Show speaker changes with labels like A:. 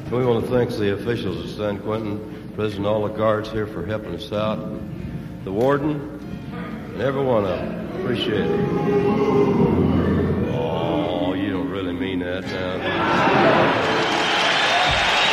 A: We want to thank the officials of San Quentin, President, all the guards here for helping us out, the warden, and every one of them. Appreciate it.